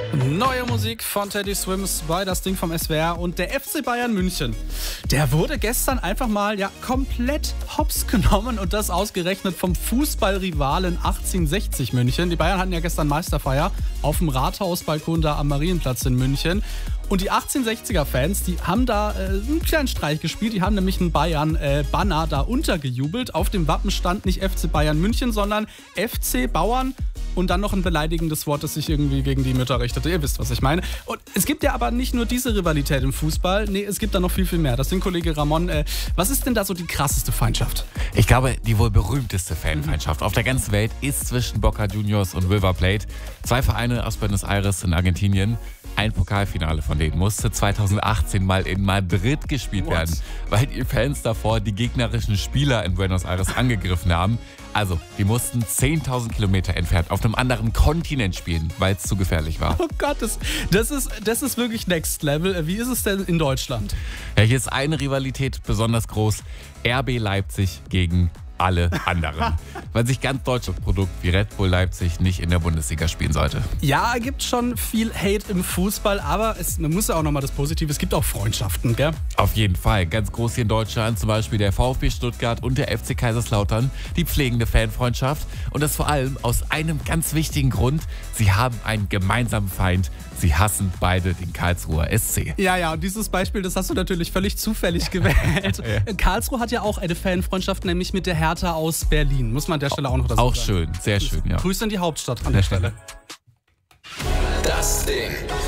Neue Musik von Teddy Swims bei Das Ding vom SWR und der FC Bayern München. Der wurde gestern einfach mal komplett hops genommen und das ausgerechnet vom Fußballrivalen 1860 München. Die Bayern hatten ja gestern Meisterfeier auf dem Rathausbalkon da am Marienplatz in München. Und die 1860er-Fans, die haben da einen kleinen Streich gespielt. Die haben nämlich einen Bayern-Banner da untergejubelt. Auf dem Wappen stand nicht FC Bayern München, sondern FC Bauern. Und dann noch ein beleidigendes Wort, das sich irgendwie gegen die Mütter richtete. Ihr wisst, was ich meine. Und es gibt ja aber nicht nur diese Rivalität im Fußball. Nee, es gibt da noch viel, viel mehr. Das sind Kollege Ramon. Was ist denn da so die krasseste Feindschaft? Ich glaube, die wohl berühmteste Fanfeindschaft auf der ganzen Welt ist zwischen Boca Juniors und River Plate. Zwei Vereine aus Buenos Aires in Argentinien. Ein Pokalfinale von denen musste 2018 mal in Madrid gespielt werden, weil die Fans davor die gegnerischen Spieler in Buenos Aires angegriffen haben. Also, die mussten 10.000 Kilometer entfernt auf einem anderen Kontinent spielen, weil es zu gefährlich war. Oh Gott, das ist wirklich Next Level. Wie ist es denn in Deutschland? Ja, hier ist eine Rivalität besonders groß. RB Leipzig gegen alle anderen. Weil sich ganz deutsche Produkt wie Red Bull Leipzig nicht in der Bundesliga spielen sollte. Ja, gibt schon viel Hate im Fußball, aber man muss ja auch nochmal das Positive, es gibt auch Freundschaften, gell? Auf jeden Fall. Ganz groß hier in Deutschland, zum Beispiel der VfB Stuttgart und der FC Kaiserslautern, die pflegen eine Fanfreundschaft. Und das vor allem aus einem ganz wichtigen Grund. Sie haben einen gemeinsamen Feind. Sie hassen beide den Karlsruher SC. Ja, und dieses Beispiel, das hast du natürlich völlig zufällig gewählt. Ja. Karlsruhe hat ja auch eine Fanfreundschaft, nämlich mit der Hertha aus Berlin. Muss man an der Stelle auch noch dazu sagen. Auch schön, sehr schön, ja. Grüße in die Hauptstadt an der Stelle. Das Ding.